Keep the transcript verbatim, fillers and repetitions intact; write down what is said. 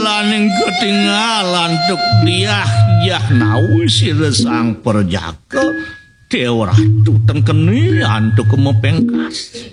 laning ketinggalan tuk dia yah nawi si resang perjaka Dewa Ratu tengkeni antuk kemepengkas